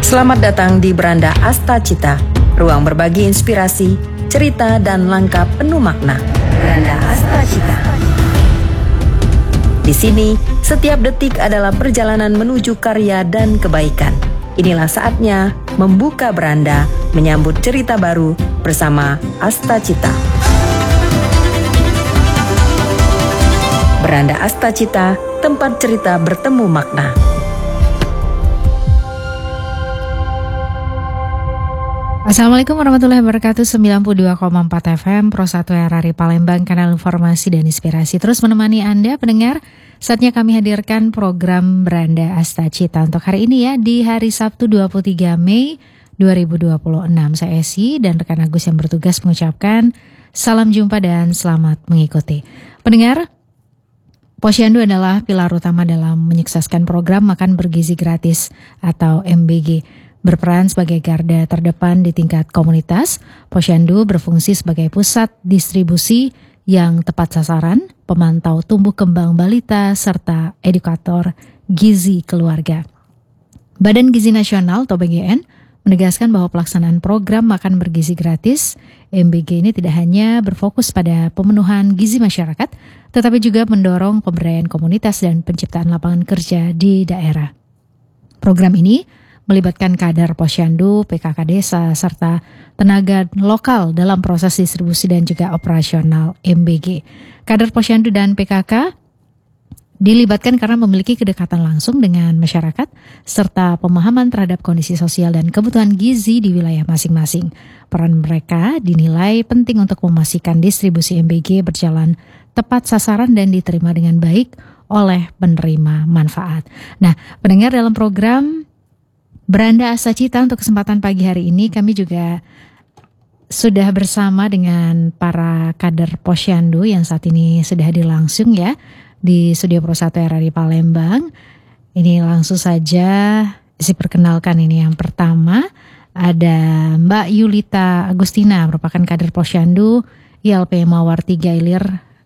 Selamat datang di Beranda Astacita, ruang berbagi inspirasi, cerita dan langkah penuh makna. Beranda Astacita. Di sini, setiap detik adalah perjalanan menuju karya dan kebaikan. Inilah saatnya membuka beranda, menyambut cerita baru bersama Astacita. Beranda Astacita, tempat cerita bertemu makna. Assalamualaikum warahmatullahi wabarakatuh. 92,4 FM Pro 1 RRI Palembang, kanal informasi dan inspirasi terus menemani Anda pendengar. Saatnya kami hadirkan program Beranda Astacita untuk hari ini ya, di hari Sabtu 23 Mei 2026. Saya Esi dan rekan Agus yang bertugas mengucapkan salam jumpa dan selamat mengikuti. Pendengar, Posyandu adalah pilar utama dalam menyukseskan program Makan Bergizi Gratis atau MBG. Berperan sebagai garda terdepan di tingkat komunitas, Posyandu berfungsi sebagai pusat distribusi yang tepat sasaran, pemantau tumbuh kembang balita, serta edukator gizi keluarga. Badan Gizi Nasional atau BGN menegaskan bahwa pelaksanaan program Makan Bergizi Gratis MBG ini tidak hanya berfokus pada pemenuhan gizi masyarakat, tetapi juga mendorong pemberdayaan komunitas dan penciptaan lapangan kerja di daerah. Program ini melibatkan kader Posyandu, PKK desa, serta tenaga lokal dalam proses distribusi dan juga operasional MBG. Kader Posyandu dan PKK dilibatkan karena memiliki kedekatan langsung dengan masyarakat, serta pemahaman terhadap kondisi sosial dan kebutuhan gizi di wilayah masing-masing. Peran mereka dinilai penting untuk memastikan distribusi MBG berjalan tepat sasaran dan diterima dengan baik oleh penerima manfaat. Nah, pendengar, dalam program Beranda Astacita untuk kesempatan pagi hari ini kami juga sudah bersama dengan para kader Posyandu yang saat ini sudah hadir langsung ya di Studio Pro 1 RRI Palembang. Ini langsung saja diperkenalkan. Ini yang pertama ada Mbak Yulita Agustina, merupakan kader Posyandu ILP Mawar 3 Ilir,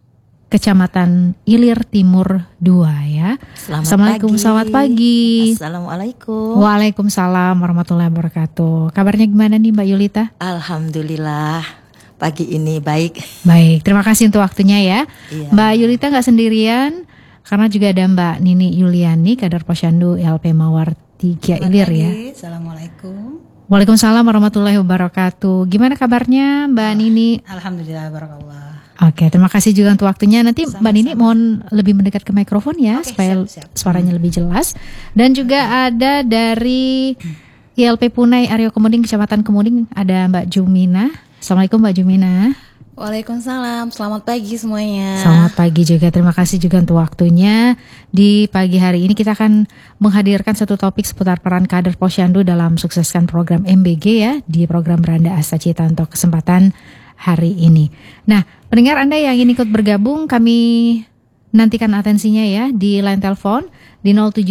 Kecamatan Ilir Timur 2 ya. Assalamualaikum, selamat pagi. Assalamualaikum. Waalaikumsalam warahmatullahi wabarakatuh. Kabarnya gimana nih Mbak Yulita? Alhamdulillah, pagi ini baik. Baik, terima kasih untuk waktunya ya. Iya. Mbak Yulita gak sendirian, karena juga ada Mbak Nini Yuliani, kader Posyandu ILP Mawar 3 Ilir ya. Assalamualaikum. Waalaikumsalam warahmatullahi wabarakatuh. Gimana kabarnya Mbak Nini? Alhamdulillah, barakallah. Oke, terima kasih juga untuk waktunya. Nanti sama-sama. Mbak Nini mohon lebih mendekat ke mikrofon ya, supaya siap. Suaranya lebih jelas. Dan juga ada dari ILP Punai Aryo Kemuding, Kecamatan Kemuding, ada Mbak Jumina. Assalamualaikum Mbak Jumina. Waalaikumsalam, selamat pagi semuanya. Selamat pagi juga, terima kasih juga untuk waktunya. Di pagi hari ini kita akan menghadirkan satu topik seputar peran kader Posyandu dalam sukseskan program MBG ya, di program Beranda Astacita untuk kesempatan hari ini. Nah, pendengar Anda yang ingin ikut bergabung, kami nantikan atensinya ya di line telepon di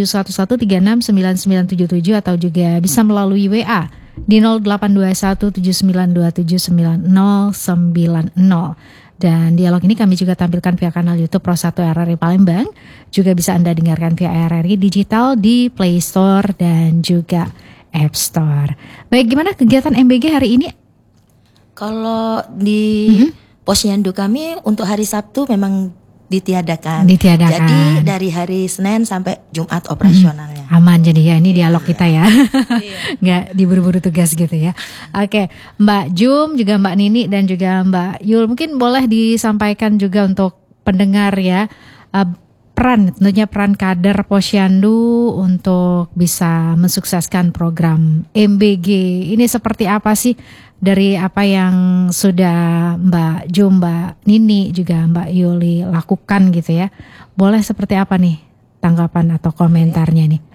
0711369977 atau juga bisa melalui WA di 082179279090. Dan dialog ini kami juga tampilkan via kanal YouTube Pro 1 RRI Palembang. Juga bisa Anda dengarkan via RRI Digital di Play Store dan juga App Store. Baik, gimana kegiatan MBG hari ini? Kalau di Posyandu kami untuk hari Sabtu memang ditiadakan. Jadi dari hari Senin sampai Jumat operasionalnya. Aman jadi ya, ini dialog kita ya. Nggak diburu-buru tugas gitu ya. Oke, Mbak Jum, juga Mbak Nini dan juga Mbak Yul, mungkin boleh disampaikan juga untuk pendengar ya, tentunya peran kader Posyandu untuk bisa mensukseskan program MBG. Ini seperti apa sih? Dari apa yang sudah Mbak Jum, Mbak Nini, juga Mbak Yuli lakukan gitu ya. Boleh seperti apa nih tanggapan atau komentarnya nih?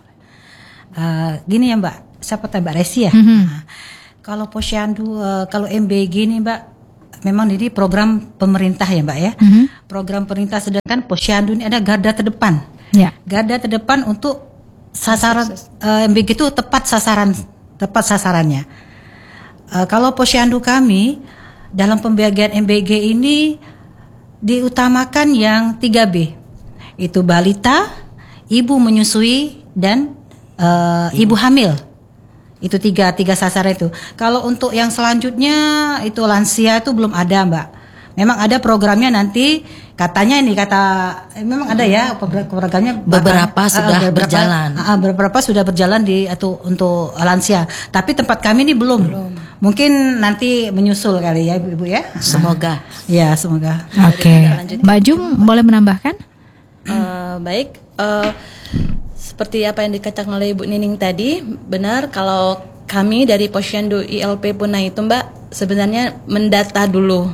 Gini ya Mbak, siapa tahu Mbak Resi ya. Kalau Posyandu, kalau MBG nih Mbak, memang ini program pemerintah ya Mbak ya. Program pemerintah, sedangkan Posyandu ini ada garda terdepan. Ya. Garda terdepan untuk sasaran MBG itu tepat sasarannya. Kalau Posyandu kami dalam pembagian MBG ini diutamakan yang 3B, itu balita, ibu menyusui, dan ibu hamil. Itu tiga sasaran itu. Kalau untuk yang selanjutnya itu lansia itu belum ada, Mbak. Memang ada programnya nanti, katanya memang ada ya programnya. Beberapa sudah berjalan. Beberapa sudah berjalan untuk lansia. Tapi tempat kami ini belum. Mungkin nanti menyusul kali ya Ibu ya. Semoga. Ya semoga. Oke. Mbak Jum boleh menambahkan? Baik. Seperti apa yang dikatakan oleh Ibu Nining tadi, benar kalau kami dari Posyandu ILP Punai itu Mbak sebenarnya mendata dulu.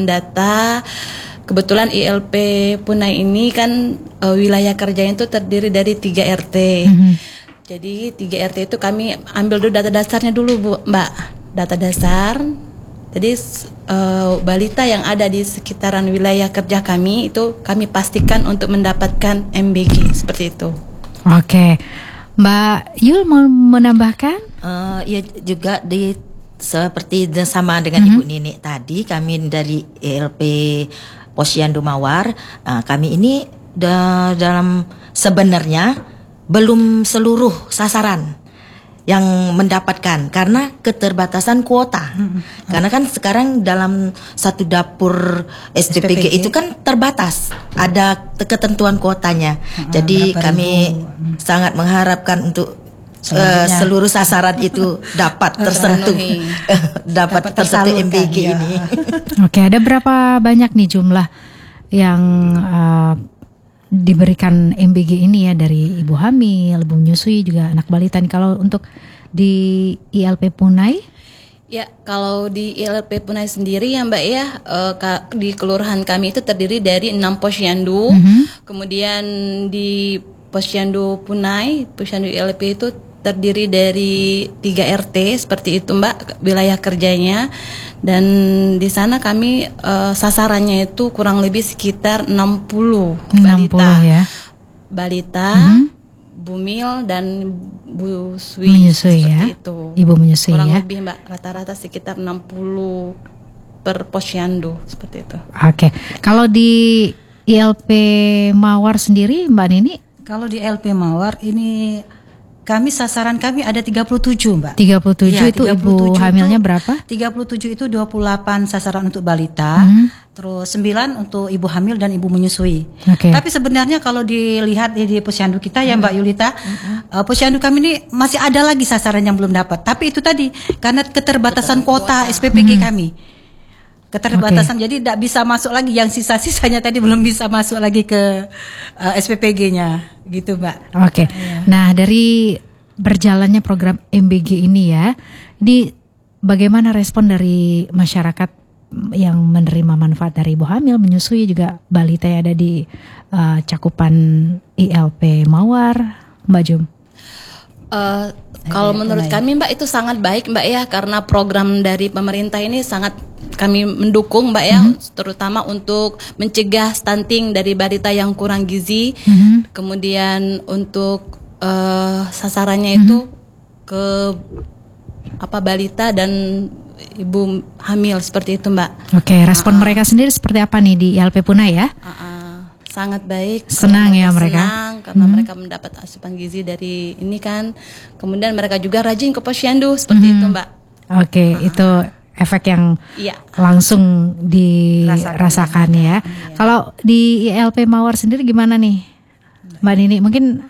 Kebetulan ILP Punai ini kan wilayah kerjanya itu terdiri dari 3 RT. Jadi 3 RT itu kami ambil dulu data dasarnya dulu Mbak. Data dasar. Jadi balita yang ada di sekitaran wilayah kerja kami itu kami pastikan untuk mendapatkan MBG seperti itu. Oke, Mbak Yul mau menambahkan? Ya juga seperti sama dengan Ibu Nini tadi, kami dari ILP Posyandu Mawar, kami ini dalam sebenarnya belum seluruh sasaran yang mendapatkan karena keterbatasan kuota. Karena kan sekarang dalam satu dapur SPPG itu kan terbatas, ada ketentuan kuotanya. Jadi kami sangat mengharapkan untuk seluruh sasaran itu dapat tersentuh, dapat tersentuh MBG ini. Oke, ada berapa banyak nih jumlah yang diberikan MBG ini ya, dari ibu hamil, ibu menyusui, juga anak balita. Kalau untuk di ILP Punai? Ya, kalau di ILP Punai sendiri ya Mbak ya, di kelurahan kami itu terdiri dari 6 posyandu. Kemudian di Posyandu Punai, Posyandu ILP itu terdiri dari 3 RT seperti itu Mbak wilayah kerjanya. Dan di sana kami sasarannya itu kurang lebih sekitar 60 balita. Ya. Balita, bumil dan busui menyusui seperti ya. itu. Ibu menyusui kurang ya. lebih Mbak, rata-rata sekitar 60 per posyandu seperti itu. Oke. Kalau di ILP Mawar sendiri Mbak Nini? Kalau di ILP Mawar ini sasaran kami ada 37 Mbak. 37 ya, itu 37 ibu hamilnya berapa? 37 itu 28 sasaran untuk balita, terus 9 untuk ibu hamil dan ibu menyusui. Tapi sebenarnya kalau dilihat di posyandu kita ya Mbak Yulita, posyandu kami ini masih ada lagi sasaran yang belum dapat. Tapi itu tadi karena keterbatasan kuota SPPG kami. Keterbatasan, jadi tidak bisa masuk lagi, yang sisa-sisanya tadi belum bisa masuk lagi ke SPPG-nya gitu Mbak. Oke. Nah, dari berjalannya program MBG ini ya, ini bagaimana respon dari masyarakat yang menerima manfaat dari ibu hamil, menyusui, juga balita yang ada di cakupan ILP Mawar, Mbak Jum? Kalau menurut kami Mbak itu sangat baik Mbak ya, karena program dari pemerintah ini sangat kami mendukung Mbak ya, terutama untuk mencegah stunting dari balita yang kurang gizi. Kemudian untuk sasarannya itu ke balita dan ibu hamil seperti itu Mbak. Oke, respon mereka sendiri seperti apa nih di ILP Punai ya? Sangat baik. Senang ya mereka. Senang karena mereka mendapat asupan gizi dari ini kan. Kemudian mereka juga rajin ke posyandu seperti itu Mbak. Oke, itu efek yang langsung dirasakan ya. Kalau di ILP Mawar sendiri gimana nih Mbak Nini? Mungkin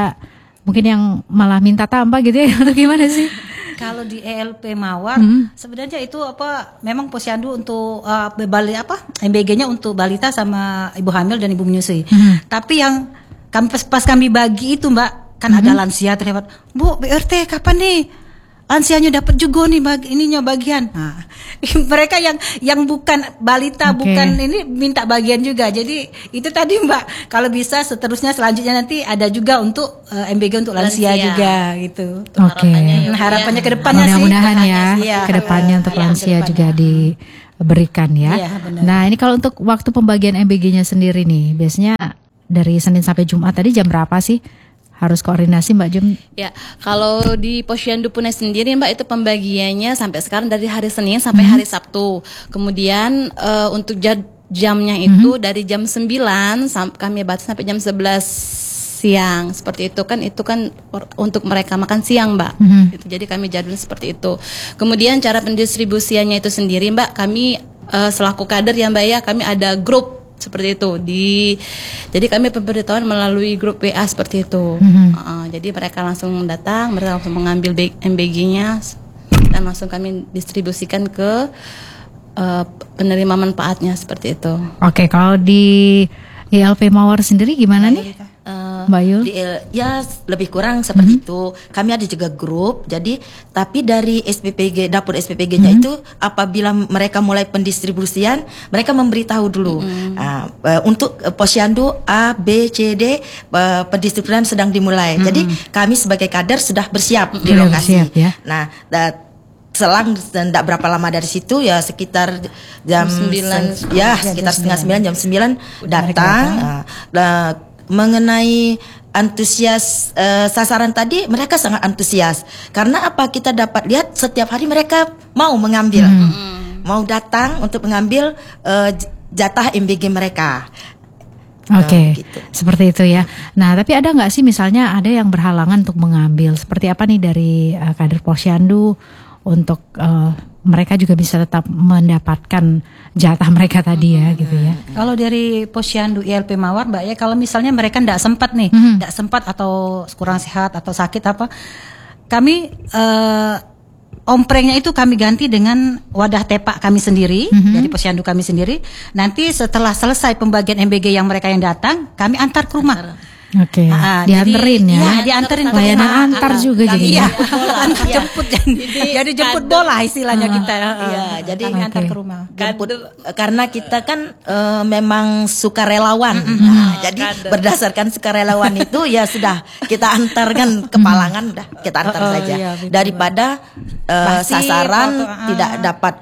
yang malah minta tambah gitu ya, atau gimana sih? Kalau di ILP Mawar sebenarnya itu memang posyandu untuk MBG-nya untuk balita sama ibu hamil dan ibu menyusui. Tapi yang pas kami bagi itu Mbak, kan ada lansia terlewat. Bu, BRT kapan nih lansianya dapat juga nih bagian. Nah, mereka yang bukan balita, bukan ini minta bagian juga. Jadi itu tadi Mbak, kalau bisa selanjutnya nanti ada juga untuk MBG untuk lansia juga gitu. Harapannya ke depannya sih. Mudah-mudahan ya ke depannya untuk lansia juga diberikan ya. Nah, ini kalau untuk waktu pembagian MBG-nya sendiri nih, biasanya dari Senin sampai Jumat tadi jam berapa sih? Harus koordinasi Mbak Jum? Ya, kalau di Posyandu Punai sendiri Mbak itu pembagiannya sampai sekarang dari hari Senin sampai hari Sabtu. Kemudian untuk jamnya itu dari jam 9 kami batasi sampai jam 11 siang seperti itu kan untuk mereka makan siang Mbak. Gitu. Jadi kami jadwal seperti itu. Kemudian cara pendistribusiannya itu sendiri Mbak, kami selaku kader ya Mbak ya, kami ada grup seperti itu jadi kami pemberitahuan melalui grup WA seperti itu. Jadi mereka langsung datang, mereka langsung mengambil MBG-nya dan langsung kami distribusikan ke penerima manfaatnya seperti itu. Oke, kalau di ILP Mawar sendiri gimana nih? Mbak Yul? Ya lebih kurang seperti itu. Kami ada juga grup. Jadi tapi dari SPPG, dapur SPPG-nya itu apabila mereka mulai pendistribusian, mereka memberitahu dulu. Untuk posyandu A, B, C, D pendistribusian sedang dimulai. Jadi kami sebagai kader sudah bersiap di lokasi. Ya. Nah, selang tidak berapa lama dari situ ya sekitar jam 9 ya sekitar setengah 9 jam 9 datang. Mengenai antusias sasaran tadi, mereka sangat antusias karena apa, kita dapat lihat setiap hari mereka mau mengambil, mau datang untuk mengambil jatah MBG mereka. Oke, gitu. Seperti itu ya. Nah, tapi ada nggak sih misalnya ada yang berhalangan untuk mengambil? Seperti apa nih dari kader posyandu untuk mereka juga bisa tetap mendapatkan jatah mereka tadi ya gitu ya. Kalau dari posyandu ILP Mawar Mbak ya, kalau misalnya mereka tidak sempat nih, tidak sempat atau kurang sehat atau sakit apa, kami omprengnya itu kami ganti dengan wadah tepak kami sendiri, dari posyandu kami sendiri. Nanti setelah selesai pembagian MBG yang mereka yang datang, kami antar ke rumah. Oke, dianterin ya. Iya, dianterin ke layanan rumah. antar juga jadinya. Antar jemput jadi jemput bola istilahnya kita. Iya, jadi kami antar ke rumah. Jemput, karena kita kan memang sukarelawan. Jadi berdasarkan sukarelawan itu ya sudah kita antarkan ke Palangan, udah kita antar saja. Daripada sasaran tidak dapat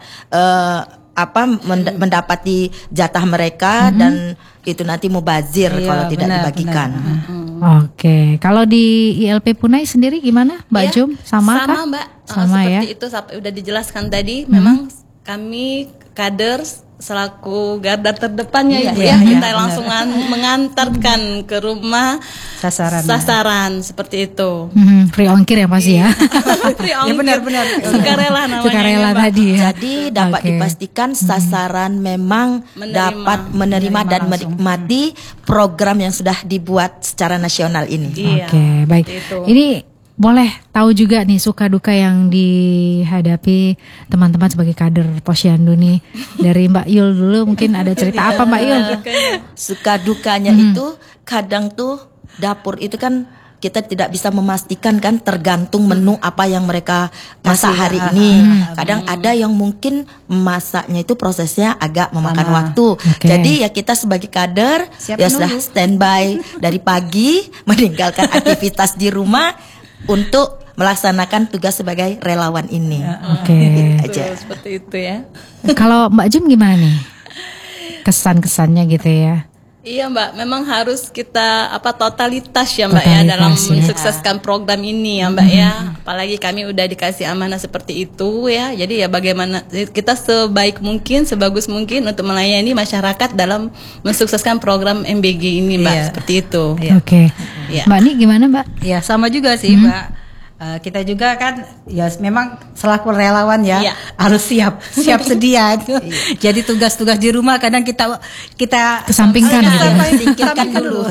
mendapati jatah mereka dan itu nanti mubazir kalau tidak dibagikan. Oke, kalau di ILP Punai sendiri gimana, Mbak Jum? Sama kah? Mbak. Sama ya. Seperti itu udah dijelaskan tadi. Memang kami kader selaku garda terdepannya kita langsung mengantarkan ke rumah sasaran seperti itu. Free ongkir ya pasti ya. Free ongkir. Benar. Sukarela namanya. Sukarela tadi ya. Jadi dapat dipastikan sasaran memang dapat menerima dan menikmati program yang sudah dibuat secara nasional ini. Oke, baik. Ini boleh tahu juga nih suka duka yang dihadapi teman-teman sebagai kader posyandu nih. Dari Mbak Yul dulu, mungkin ada cerita apa Mbak Yul? Suka dukanya itu kadang tuh dapur itu kan kita tidak bisa memastikan kan, tergantung menu apa yang mereka masak hari ini. Kadang ada yang mungkin masaknya itu prosesnya agak memakan waktu. Jadi ya kita sebagai kader ya sudah standby dari pagi meninggalkan aktivitas di rumah untuk melaksanakan tugas sebagai relawan ini. Aja. Seperti itu ya. Kalau Mbak Jum gimana nih? Kesan-kesannya gitu ya. Iya Mbak, memang harus kita totalitas ya Mbak ya dalam mensukseskan program ini ya Mbak ya. Apalagi kami udah dikasih amanah seperti itu ya. Jadi ya bagaimana kita sebaik mungkin, sebagus mungkin untuk melayani masyarakat dalam mensukseskan program MBG ini Mbak, seperti itu. Oke. Mbak Ni gimana Mbak? Ya sama juga sih Mbak. Kita juga kan ya memang selaku relawan ya harus siap sedia itu. Jadi tugas-tugas di rumah kadang kita kesampingkan gitu. Singkirkan dulu.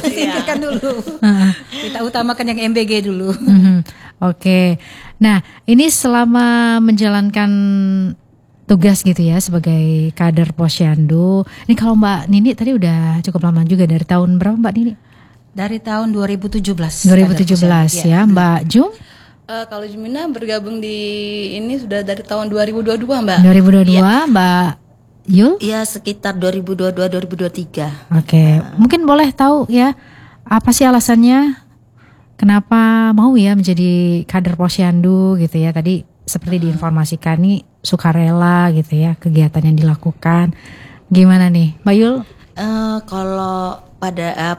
Kita utamakan yang MBG dulu. Oke. Nah, ini selama menjalankan tugas gitu ya sebagai kader posyandu. Ini kalau Mbak Nini tadi udah cukup lama juga, dari tahun berapa Mbak Nini? Dari tahun 2017. 2017 ya, Mbak Jum? Kalau Jumina bergabung di ini sudah dari tahun 2022 Mbak. 2022 Mbak Yul? Iya sekitar 2022-2023. Oke, mungkin boleh tahu ya apa sih alasannya kenapa mau ya menjadi kader posyandu gitu ya? Tadi seperti diinformasikan nih sukarela gitu ya kegiatan yang dilakukan. Gimana nih Mbak Yul? Kalau pada